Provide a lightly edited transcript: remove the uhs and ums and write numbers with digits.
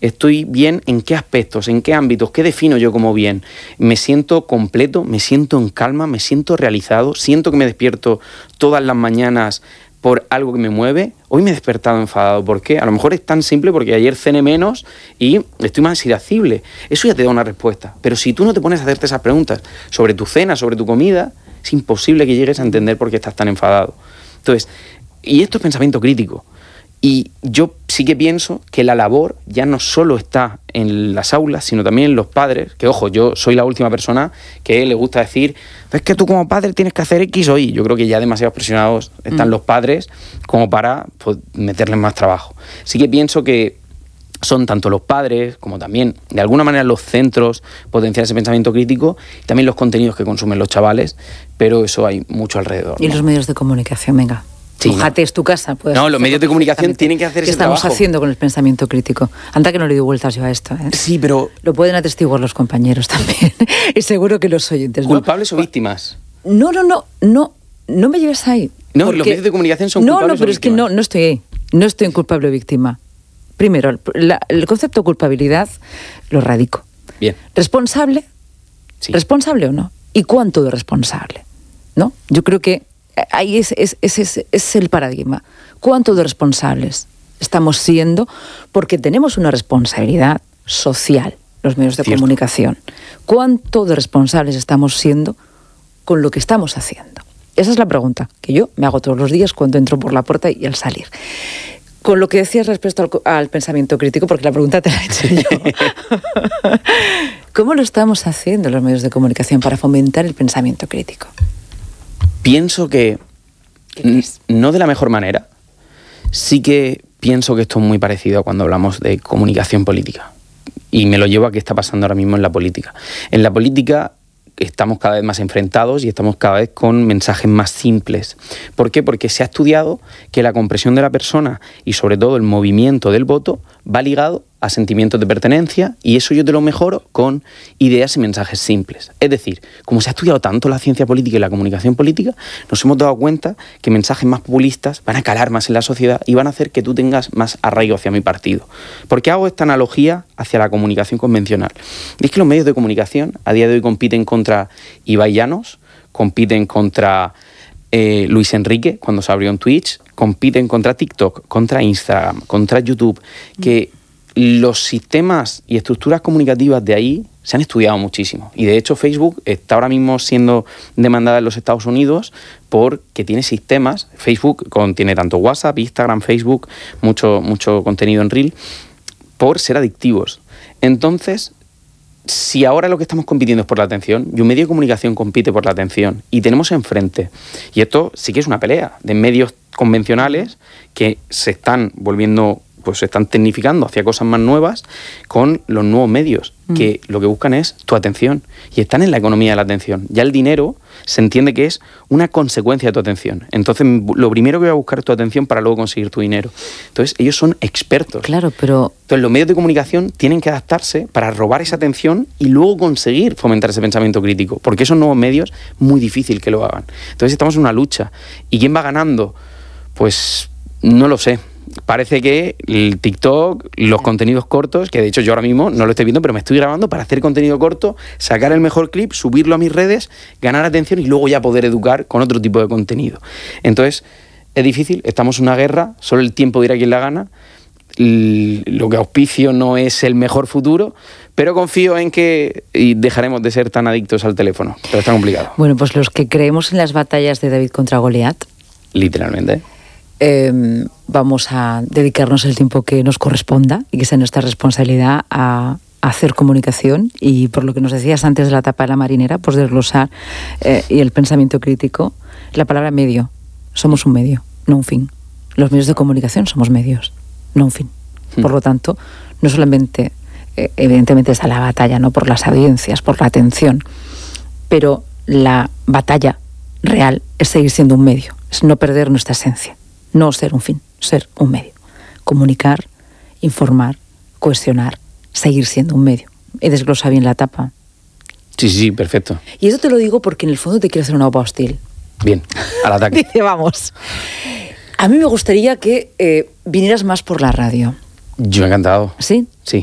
¿Estoy bien en qué aspectos, en qué ámbitos, qué defino yo como bien? ¿Me siento completo, me siento en calma, me siento realizado, siento que me despierto todas las mañanas por algo que me mueve? Hoy me he despertado enfadado. ¿Por qué? A lo mejor es tan simple porque ayer cené menos y estoy más irascible. Eso ya te da una respuesta. Pero si tú no te pones a hacerte esas preguntas sobre tu cena, sobre tu comida, es imposible que llegues a entender por qué estás tan enfadado. Entonces, y esto es pensamiento crítico. Y yo sí que pienso que la labor ya no solo está en las aulas, sino también en los padres, que ojo, yo soy la última persona que le gusta decir, es que tú como padre tienes que hacer X o Y. Yo creo que ya demasiados presionados están los padres como para pues, meterles más trabajo. Sí que pienso que son tanto los padres como también, de alguna manera, los centros potenciar ese pensamiento crítico y también los contenidos que consumen los chavales, pero eso hay mucho alrededor. Y los medios de comunicación, venga. Sí, Fíjate, es tu casa. No, los medios de comunicación tienen que hacer ese trabajo. ¿Qué estamos haciendo con el pensamiento crítico? Anda que no le doy vueltas yo a esto. Sí, pero... Lo pueden atestiguar los compañeros también. Y seguro que los oyentes, ¿no? ¿Culpables o víctimas? No me lleves ahí. No, porque... los medios de comunicación son culpables o víctimas. No, pero es que no estoy ahí. No estoy en culpable o víctima. Primero, el concepto de culpabilidad lo radico. Bien. ¿Responsable? Sí. ¿Responsable o no? ¿Y cuánto de responsable? ¿No? Yo creo que ahí es el paradigma. ¿Cuánto de responsables estamos siendo? Porque tenemos una responsabilidad social, los medios de comunicación. ¿Cuánto de responsables estamos siendo con lo que estamos haciendo? Esa es la pregunta que yo me hago todos los días cuando entro por la puerta y al salir. Con lo que decías respecto al pensamiento crítico, porque la pregunta te la he hecho yo. ¿Cómo lo estamos haciendo los medios de comunicación para fomentar el pensamiento crítico? Pienso que no de la mejor manera. Sí que pienso que esto es muy parecido a cuando hablamos de comunicación política. Y me lo llevo a qué está pasando ahora mismo en la política. En la política estamos cada vez más enfrentados y estamos cada vez con mensajes más simples. ¿Por qué? Porque se ha estudiado que la compresión de la persona y sobre todo el movimiento del voto va ligado a sentimientos de pertenencia, y eso yo te lo mejoro con ideas y mensajes simples. Es decir, como se ha estudiado tanto la ciencia política y la comunicación política, nos hemos dado cuenta que mensajes más populistas van a calar más en la sociedad y van a hacer que tú tengas más arraigo hacia mi partido. ¿Por qué hago esta analogía hacia la comunicación convencional? Y es que los medios de comunicación a día de hoy compiten contra Ibai Llanos, compiten contra Luis Enrique, cuando se abrió en Twitch, compiten contra TikTok, contra Instagram, contra YouTube, que los sistemas y estructuras comunicativas de ahí se han estudiado muchísimo. Y de hecho Facebook está ahora mismo siendo demandada en los Estados Unidos porque tiene sistemas. Facebook contiene tanto WhatsApp, Instagram, Facebook, mucho contenido en Reel, por ser adictivos. Entonces, si ahora lo que estamos compitiendo es por la atención, y un medio de comunicación compite por la atención, y tenemos enfrente, y esto sí que es una pelea de medios convencionales que se están volviendo, pues se están tecnificando hacia cosas más nuevas con los nuevos medios, que lo que buscan es tu atención, y están en la economía de la atención. Ya el dinero se entiende que es una consecuencia de tu atención. Entonces, lo primero que voy a buscar es tu atención para luego conseguir tu dinero. Entonces, ellos son expertos. Claro, pero... Entonces, los medios de comunicación tienen que adaptarse para robar esa atención y luego conseguir fomentar ese pensamiento crítico, porque esos nuevos medios, muy difícil que lo hagan. Entonces, estamos en una lucha. ¿Y quién va ganando? Pues, no lo sé. Parece que el TikTok, los contenidos cortos, que de hecho yo ahora mismo no lo estoy viendo, pero me estoy grabando para hacer contenido corto, sacar el mejor clip, subirlo a mis redes, ganar atención y luego ya poder educar con otro tipo de contenido. Entonces, es difícil, estamos en una guerra, solo el tiempo dirá quién la gana. Lo que auspicio no es el mejor futuro, pero confío en que dejaremos de ser tan adictos al teléfono, pero está complicado. Bueno, pues los que creemos en las batallas de David contra Goliat, literalmente, vamos a dedicarnos el tiempo que nos corresponda y que sea nuestra responsabilidad a hacer comunicación, y por lo que nos decías antes de la tapa de la marinera, pues desglosar y el pensamiento crítico, la palabra medio. Somos un medio, no un fin. Los medios de comunicación somos medios, no un fin. Por lo tanto, no solamente, evidentemente está la batalla, ¿no?, por las audiencias, por la atención, pero la batalla real es seguir siendo un medio, es no perder nuestra esencia. No ser un fin, ser un medio. Comunicar, informar, cohesionar, seguir siendo un medio. He desglosado bien la etapa. Sí, perfecto. Y eso te lo digo porque en el fondo te quiero hacer una OPA hostil. Bien, al ataque. Dice, vamos. A mí me gustaría que vinieras más por la radio. Yo encantado. ¿Sí? Sí.